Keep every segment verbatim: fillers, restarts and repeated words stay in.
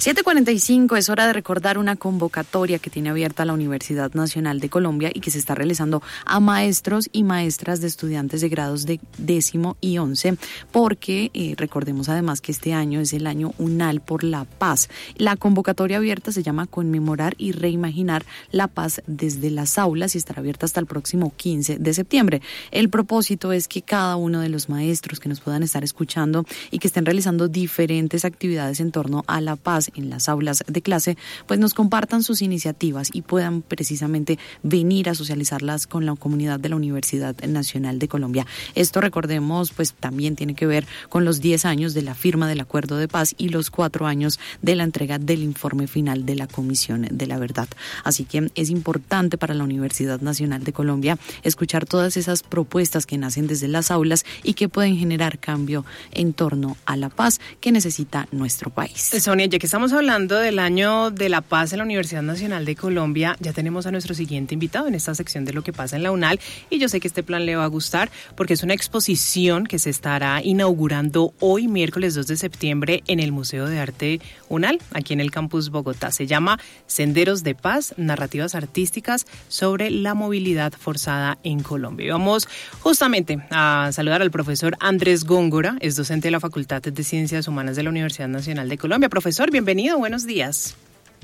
siete cuarenta y cinco, es hora de recordar una convocatoria que tiene abierta la Universidad Nacional de Colombia y que se está realizando a maestros y maestras de estudiantes de grados de décimo y once, porque eh, recordemos además que este año es el año UNAL por la Paz. La convocatoria abierta se llama Conmemorar y Reimaginar la Paz desde las aulas y estará abierta hasta el próximo quince de septiembre. El propósito es que cada uno de los maestros que nos puedan estar escuchando y que estén realizando diferentes actividades en torno a la paz en las aulas de clase, pues nos compartan sus iniciativas y puedan precisamente venir a socializarlas con la comunidad de la Universidad Nacional de Colombia. Esto, recordemos, pues también tiene que ver con los diez años de la firma del Acuerdo de Paz y los cuatro años de la entrega del informe final de la Comisión de la Verdad. Así que es importante para la Universidad Nacional de Colombia escuchar todas esas propuestas que nacen desde las aulas y que pueden generar cambio en torno a la paz que necesita nuestro país. Sonia, ya que estamos hablando del año de la paz en la Universidad Nacional de Colombia, ya tenemos a nuestro siguiente invitado en esta sección de lo que pasa en la UNAL, y yo sé que este plan le va a gustar porque es una exposición que se estará inaugurando hoy, miércoles dos de septiembre, en el Museo de Arte UNAL, aquí en el campus Bogotá. Se llama Senderos de Paz, narrativas artísticas sobre la movilidad forzada en Colombia. Y vamos justamente a saludar al profesor Andrés Góngora, es docente de la Facultad de Ciencias Humanas de la Universidad Nacional de Colombia. Profesor, bienvenido, buenos días.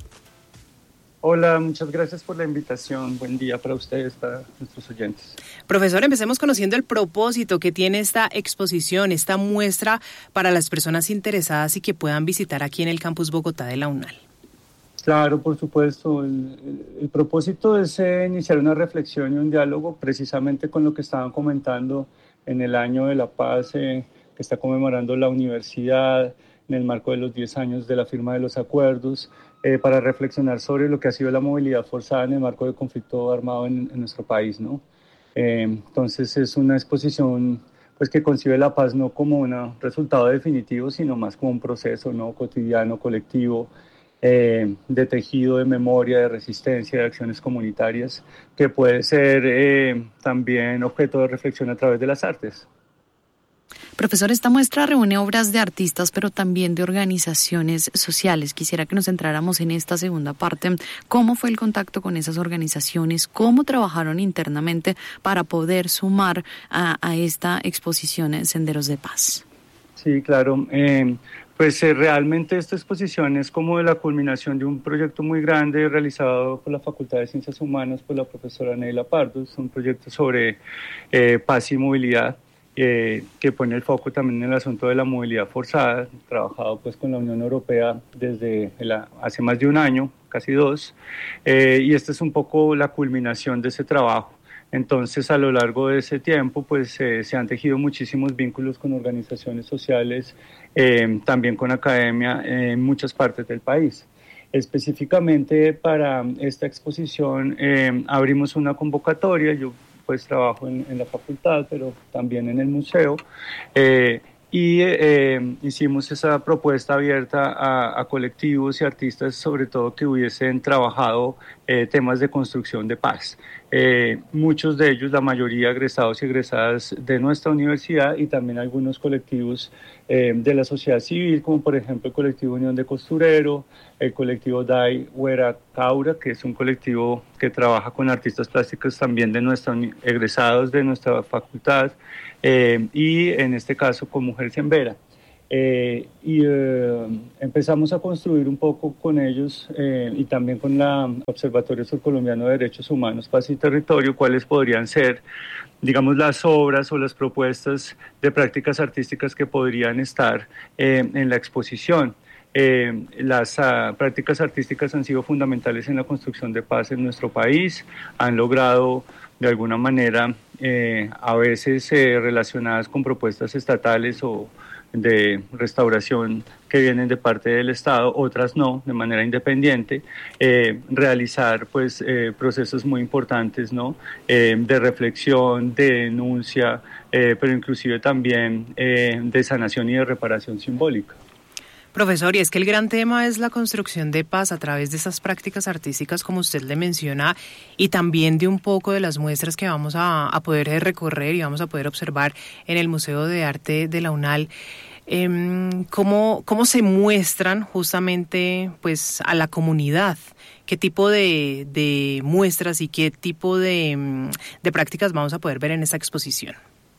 Hola, muchas gracias por la invitación. Buen día para ustedes, para nuestros oyentes. Profesor, empecemos conociendo el propósito que tiene esta exposición, esta muestra para las personas interesadas y que puedan visitar aquí en el campus Bogotá de la UNAL. Claro, por supuesto. El, el, el propósito es eh, iniciar una reflexión y un diálogo precisamente con lo que estaban comentando en el año de la paz eh, que está conmemorando la universidad en el marco de los diez años de la firma de los acuerdos, eh, para reflexionar sobre lo que ha sido la movilidad forzada en el marco del conflicto armado en, en nuestro país, ¿no? Eh, entonces es una exposición pues, que concibe la paz no como un resultado definitivo, sino más como un proceso, ¿no? Cotidiano, colectivo, eh, de tejido, de memoria, de resistencia, de acciones comunitarias, que puede ser eh, también objeto de reflexión a través de las artes. Profesor, esta muestra reúne obras de artistas, pero también de organizaciones sociales. Quisiera que nos centráramos en esta segunda parte. ¿Cómo fue el contacto con esas organizaciones? ¿Cómo trabajaron internamente para poder sumar a, a esta exposición en Senderos de Paz? Sí, claro. Eh, pues eh, realmente esta exposición es como de la culminación de un proyecto muy grande realizado por la Facultad de Ciencias Humanas por la profesora Neila Pardo. Es un proyecto sobre eh, paz y movilidad. Eh, que pone el foco también en el asunto de la movilidad forzada, trabajado pues con la Unión Europea desde la, hace más de un año, casi dos, eh, y esta es un poco la culminación de ese trabajo. Entonces, a lo largo de ese tiempo, pues eh, se han tejido muchísimos vínculos con organizaciones sociales, eh, también con academia en muchas partes del país. Específicamente para esta exposición eh, abrimos una convocatoria. Yo pues trabajo en, en la facultad, pero también en el museo, eh, y eh, hicimos esa propuesta abierta a, a colectivos y artistas, sobre todo que hubiesen trabajado eh, temas de construcción de paz. Eh, muchos de ellos, la mayoría egresados y egresadas de nuestra universidad, y también algunos colectivos eh, de la sociedad civil, como por ejemplo el colectivo Unión de Costurero, el colectivo Dai Huera Caura, que es un colectivo que trabaja con artistas plásticos también de nuestra, egresados de nuestra facultad, eh, y en este caso con Mujeres en Vera. Eh, y eh, empezamos a construir un poco con ellos eh, y también con la Observatorio Surcolombiano de Derechos Humanos, Paz y Territorio, cuáles podrían ser, digamos, las obras o las propuestas de prácticas artísticas que podrían estar eh, en la exposición. Eh, las uh, prácticas artísticas han sido fundamentales en la construcción de paz en nuestro país, han logrado de alguna manera, eh, a veces eh, relacionadas con propuestas estatales o de restauración que vienen de parte del Estado, otras no, de manera independiente, eh, realizar pues eh, procesos muy importantes, ¿no? Eh, de reflexión, de denuncia, eh, pero inclusive también eh, de sanación y de reparación simbólica. Profesor, y es que el gran tema es la construcción de paz a través de esas prácticas artísticas, como usted le menciona, y también de un poco de las muestras que vamos a, a poder recorrer y vamos a poder observar en el Museo de Arte de la UNAL. eh, ¿cómo, cómo se muestran justamente pues a la comunidad? ¿Qué tipo de, de muestras y qué tipo de, de prácticas vamos a poder ver en esta exposición?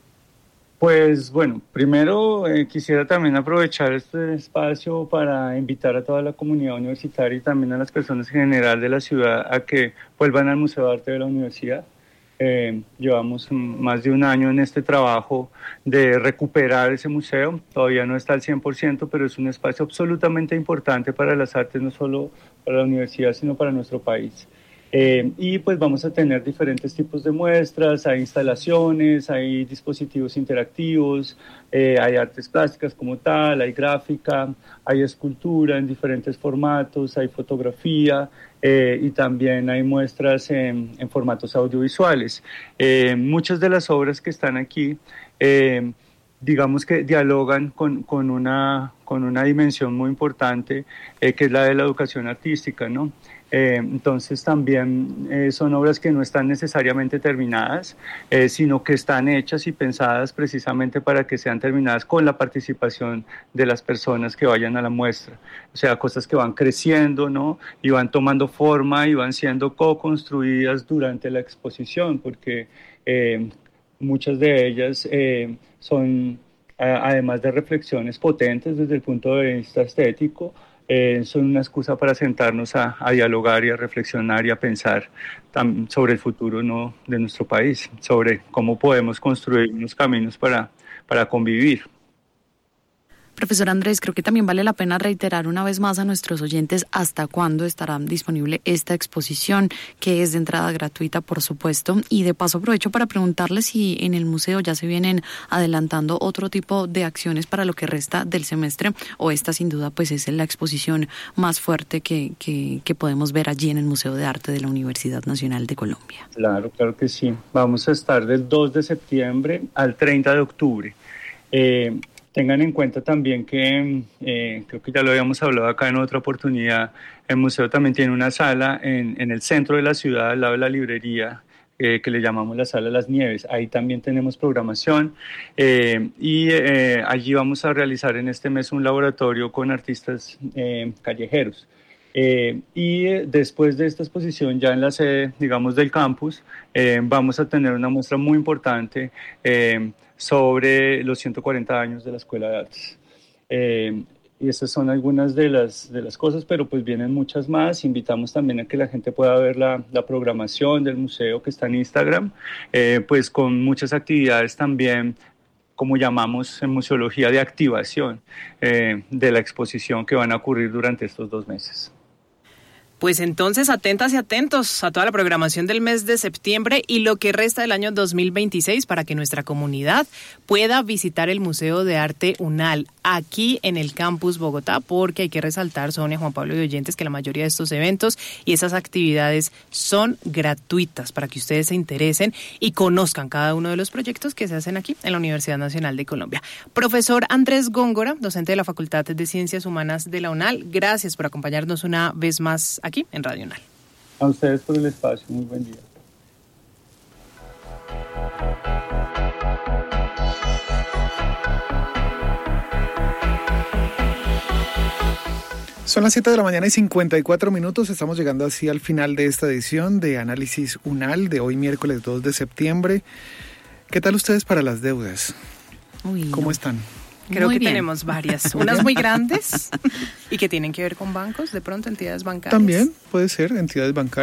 Pues bueno, primero eh, quisiera también aprovechar este espacio para invitar a toda la comunidad universitaria y también a las personas en general de la ciudad a que vuelvan al Museo de Arte de la Universidad. Eh, llevamos más de un año en este trabajo de recuperar ese museo. Todavía no está al cien por ciento, pero es un espacio absolutamente importante para las artes, no solo para la universidad, sino para nuestro país. Eh, y pues vamos a tener diferentes tipos de muestras, hay instalaciones, hay dispositivos interactivos, eh, hay artes plásticas como tal, hay gráfica, hay escultura en diferentes formatos, hay fotografía eh, y también hay muestras en, en formatos audiovisuales. Eh, muchas de las obras que están aquí, eh, digamos que dialogan con, con, una, con una dimensión muy importante, eh, que es la de la educación artística, ¿no? Eh, entonces también eh, son obras que no están necesariamente terminadas, eh, sino que están hechas y pensadas precisamente para que sean terminadas con la participación de las personas que vayan a la muestra. O sea, cosas que van creciendo, ¿no? Y van tomando forma y van siendo co-construidas durante la exposición, porque eh, muchas de ellas eh, son, a, además de reflexiones potentes desde el punto de vista estético, Eh, son una excusa para sentarnos a, a dialogar y a reflexionar y a pensar tam, sobre el futuro, ¿no?, de nuestro país, sobre cómo podemos construir unos caminos para, para convivir. Profesor Andrés, creo que también vale la pena reiterar una vez más a nuestros oyentes hasta cuándo estará disponible esta exposición, que es de entrada gratuita, por supuesto, y de paso aprovecho para preguntarle si en el museo ya se vienen adelantando otro tipo de acciones para lo que resta del semestre, o esta sin duda pues es la exposición más fuerte que, que, que podemos ver allí en el Museo de Arte de la Universidad Nacional de Colombia. Claro, claro que sí. Vamos a estar del dos de septiembre al treinta de octubre. Eh, Tengan en cuenta también que, eh, creo que ya lo habíamos hablado acá en otra oportunidad, el museo también tiene una sala en, en el centro de la ciudad, al lado de la librería, eh, que le llamamos la Sala Las Nieves. Ahí también tenemos programación eh, y eh, allí vamos a realizar en este mes un laboratorio con artistas eh, callejeros. Eh, y eh, después de esta exposición, ya en la sede, digamos, del campus, eh, vamos a tener una muestra muy importante eh, sobre los ciento cuarenta años de la Escuela de Artes. Eh, y esas son algunas de las, de las cosas, pero pues vienen muchas más. Invitamos también a que la gente pueda ver la, la programación del museo que está en Instagram, eh, pues con muchas actividades también, como llamamos en museología, de activación eh, de la exposición que van a ocurrir durante estos dos meses. Pues entonces atentas y atentos a toda la programación del mes de septiembre y lo que resta del año dos mil veintiséis para que nuestra comunidad pueda visitar el Museo de Arte UNAL aquí en el Campus Bogotá, porque hay que resaltar, Sonia, Juan Pablo y oyentes, que la mayoría de estos eventos y esas actividades son gratuitas para que ustedes se interesen y conozcan cada uno de los proyectos que se hacen aquí en la Universidad Nacional de Colombia. Profesor Andrés Góngora, docente de la Facultad de Ciencias Humanas de la UNAL, gracias por acompañarnos una vez más aquí aquí en Radio UNAL. A ustedes por el espacio, muy buen día. Son las siete de la mañana y cincuenta y cuatro minutos, estamos llegando así al final de esta edición de Análisis UNAL de hoy miércoles dos de septiembre. ¿Qué tal ustedes para las deudas? Uy, ¿Cómo no. están? Creo Muy que bien. tenemos varias, unas muy grandes y que tienen que ver con bancos, de pronto entidades bancarias. También puede ser entidades bancarias.